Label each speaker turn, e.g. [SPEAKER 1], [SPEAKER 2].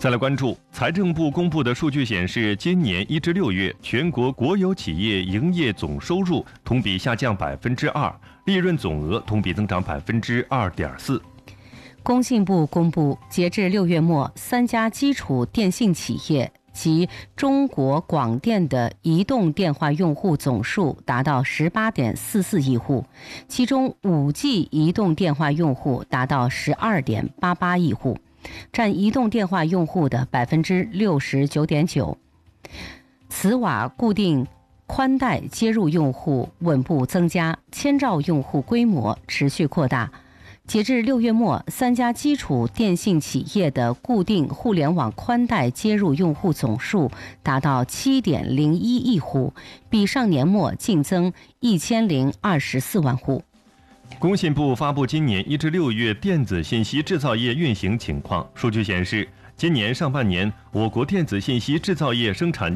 [SPEAKER 1] 再来关注财政部公布的数据显示，今年1至6月，全国国有企业营业总收入同比下降2%，利润总额同比增长2.4%。
[SPEAKER 2] 工信部公布，截至6月末，3家基础电信企业及中国广电的移动电话用户总数达到18.44亿户，其中 5G 移动电话用户达到12.88亿户，占移动电话用户的69.9%。磁瓦固定宽带接入用户稳步增加，千兆用户规模持续扩大。截至6月末，3家基础电信企业的固定互联网宽带接入用户总数达到7.01亿户，比上年末净增1024万户。
[SPEAKER 1] 工信部发布今年1至6月电子信息制造业运行情况。数据显示，今年上半年我国电子信息制造业生产